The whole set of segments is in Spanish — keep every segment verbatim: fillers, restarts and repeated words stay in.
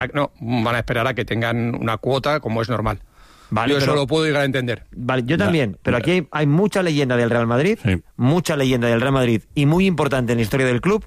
No, van a esperar a que tengan una cuota como es normal. Vale, yo pero, eso lo puedo llegar a entender. Vale, yo también, pero aquí hay, hay mucha leyenda del Real Madrid, sí. mucha leyenda del Real Madrid y muy importante en la historia del club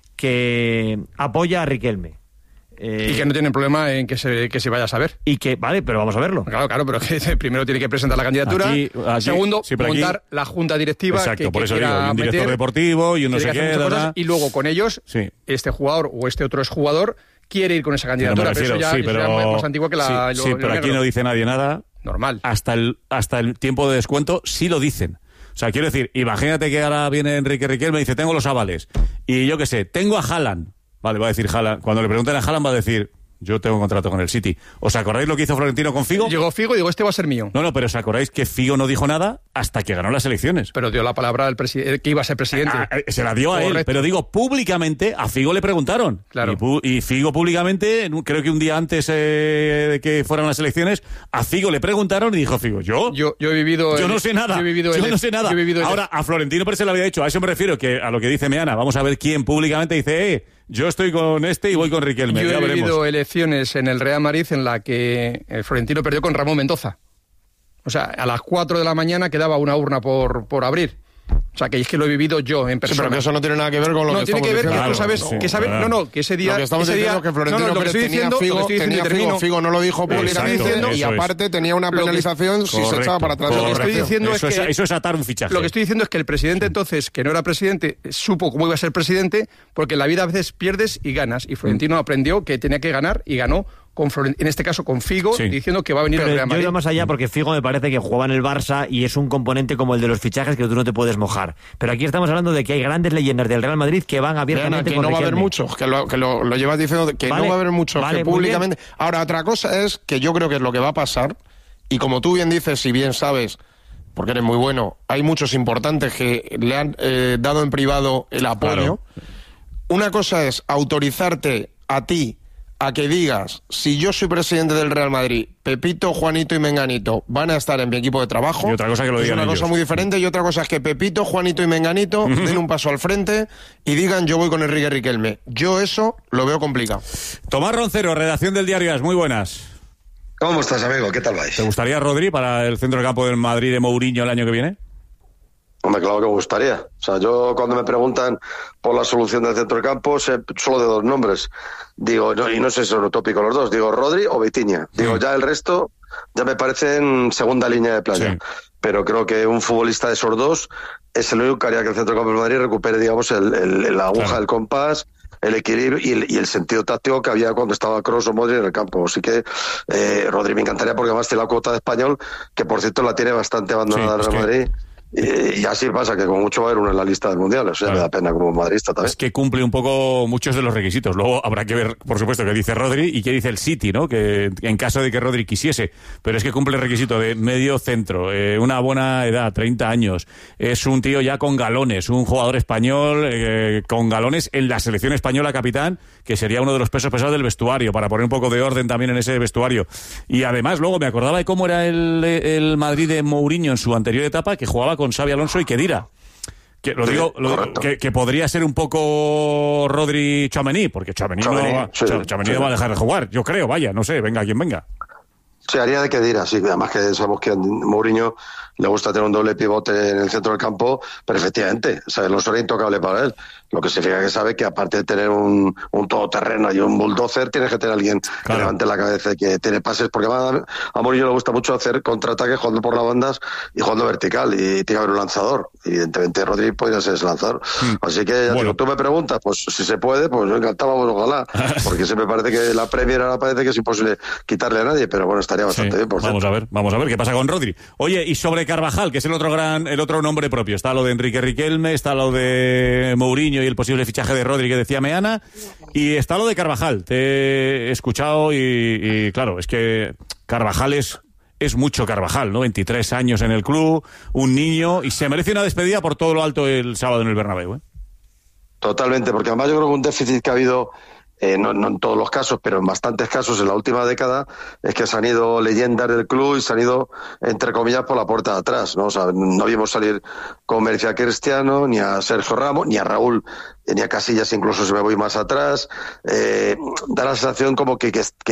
que apoya a Riquelme. Eh, y que no tienen problema en que se, que se vaya a saber. Y que, vale, pero vamos a verlo. Claro, claro, pero que primero tiene que presentar la candidatura. Aquí, aquí, segundo, sí, montar aquí, la junta directiva. Exacto, que, por que eso digo, y un director meter, deportivo y un no sé qué. Cosas, y luego con ellos, sí. este jugador o este otro exjugador quiere ir con esa candidatura. Pero, refiero, pero eso ya, sí, pero, eso ya es más antiguo que la... Sí, lo, sí lo pero negro. Aquí no dice nadie nada. Normal. Hasta el, hasta el tiempo de descuento sí lo dicen. O sea, quiero decir, imagínate que ahora viene Enrique Riquelme y dice, tengo los avales. Y yo qué sé, tengo a Haaland. Vale, va a decir Haaland. Cuando le pregunten a Haaland va a decir... Yo tengo contrato con el City. ¿Os acordáis lo que hizo Florentino con Figo? Llegó Figo y digo, este va a ser mío. No, no, pero ¿os acordáis que Figo no dijo nada hasta que ganó las elecciones? Pero dio la palabra al presidente, que iba a ser presidente. Ah, se la dio a Correcto. él, pero digo, públicamente a Figo le preguntaron. Claro. Y, y Figo públicamente, creo que un día antes eh, de que fueran las elecciones, a Figo le preguntaron y dijo Figo, ¿yo? Yo, yo he vivido... Yo el, no sé nada. Yo, he vivido yo el, no sé nada. Yo he vivido Ahora, el... a Florentino Pérez se le había dicho, a eso me refiero, que a lo que dice Meana, vamos a ver quién públicamente dice, eh, yo estoy con este y voy con Riquelme. Yo ya he veremos. vivido elecciones en el Real Madrid en la que Florentino perdió con Ramón Mendoza. O sea, a las cuatro de la mañana quedaba una urna por, por abrir. O sea, que es que lo he vivido yo en persona. Sí, pero que eso no tiene nada que ver con lo no, que tiene estamos que ver diciendo. que tú sabes, Claro, que sabes, sí, no, no, que ese día... Lo que estamos ese diciendo día, es que Florentino no, no, Pérez tenía diciendo, Figo, tenía tenía Figo, Figo no lo dijo públicamente diciendo, y aparte tenía una penalización si se echaba para atrás. Lo que estoy diciendo eso es que... Es, eso es atar un fichaje. Lo que estoy diciendo es que el presidente entonces, que no era presidente, supo cómo iba a ser presidente, porque en la vida a veces pierdes y ganas. Y Florentino mm. aprendió que tenía que ganar y ganó. Con Florent... en este caso con Figo, sí. diciendo que va a venir Pero al Real Madrid. Yo he ido más allá porque Figo me parece que jugaba en el Barça y es un componente como el de los fichajes que tú no te puedes mojar. Pero aquí estamos hablando de que hay grandes leyendas del Real Madrid que van abiertamente que con no va a haber Riquelme. muchos, que lo, que lo, lo llevas diciendo, que vale, no va a haber muchos vale, que públicamente... Ahora, otra cosa es que yo creo que es lo que va a pasar, y como tú bien dices, si bien sabes, porque eres muy bueno, hay muchos importantes que le han eh, dado en privado el apoyo. Claro. Una cosa es autorizarte a ti a que digas, si yo soy presidente del Real Madrid, Pepito, Juanito y Menganito van a estar en mi equipo de trabajo. Y otra cosa que lo digan Es una ellos. cosa muy diferente. Y otra cosa es que Pepito, Juanito y Menganito den un paso al frente y digan, yo voy con Enrique Riquelme. Yo eso lo veo complicado. Tomás Roncero, redacción del Diario As, muy buenas. ¿Cómo estás, amigo? ¿Qué tal vais? ¿Te gustaría, Rodri, para el centro de campo del Madrid de Mourinho el año que viene? Hombre, claro que me gustaría. O sea, yo cuando me preguntan por la solución del centro de campo, sé solo de dos nombres. Digo, no, y no sé si son utópicos los dos, digo Rodri o Vitinha. Digo, sí. ya el resto ya me parecen segunda línea de playa. Sí. Pero creo que un futbolista de esos dos es el único que haría que el centro de campo del Madrid recupere, digamos, el, el, la aguja, claro. del compás, el equilibrio y el, y el sentido táctico que había cuando estaba Kroos o Modric en el campo. Así que eh, Rodri me encantaría porque además tiene la cuota de español, que por cierto la tiene bastante abandonada el sí, Real Madrid. Que... Y así pasa, que como mucho va a haber uno en la lista del Mundial, o sea, claro. me da pena como madridista también. Es que cumple un poco muchos de los requisitos. Luego habrá que ver, por supuesto, qué dice Rodri y qué dice el City, ¿no? Que en caso de que Rodri quisiese. Pero es que cumple el requisito de medio centro, eh, una buena edad, treinta años. Es un tío ya con galones, un jugador español eh, con galones en la selección española capitán, que sería uno de los pesos pesados del vestuario, para poner un poco de orden también en ese vestuario. Y además, luego me acordaba de cómo era el, el Madrid de Mourinho en su anterior etapa, que jugaba con Xabi Alonso y Khedira. Que lo digo, lo, que, que podría ser un poco Rodri Tchouaméni, porque Tchouaméni no va, sí, Tchouaméni sí. no va a dejar de jugar, yo creo, vaya, no sé, venga quien venga. Sí, haría de Khedira, sí, además que sabemos que a Mourinho le gusta tener un doble pivote en el centro del campo, pero efectivamente, o sea, no sería intocable para él. Lo que significa que sabe que aparte de tener un, un todoterreno y un bulldozer, tienes que tener a alguien claro. que levante la cabeza y que tiene pases, porque a, a Mourinho le gusta mucho hacer contraataques jugando por las bandas y jugando vertical, y tiene que haber un lanzador. Evidentemente Rodri podría ser ese lanzador. Hmm. Así que, bueno. digo, tú me preguntas, pues si se puede, pues yo encantaba, pues ojalá, porque siempre parece que la Premier ahora parece que es imposible quitarle a nadie, pero bueno, estaría bastante sí. bien, por Vamos cierto. a ver, vamos a ver qué pasa con Rodri. Oye, y sobre Carvajal, que es el otro gran, el otro nombre propio, está lo de Enrique Riquelme, está lo de Mourinho y el posible fichaje de Rodri que decía Meana, y está lo de Carvajal. Te he escuchado y, y claro, es que Carvajal es, es mucho Carvajal, ¿no? veintitrés años en el club, un niño, y se merece una despedida por todo lo alto el sábado en el Bernabéu, ¿eh? Totalmente, porque además yo creo que un déficit que ha habido eh, no, no en todos los casos, pero en bastantes casos en la última década, es que se han ido leyendas del club y se han ido, entre comillas, por la puerta de atrás, ¿no? O sea, no vimos salir con Mercia Cristiano, ni a Sergio Ramos, ni a Raúl, ni a Casillas, incluso si me voy más atrás. Eh, da la sensación como que, que, que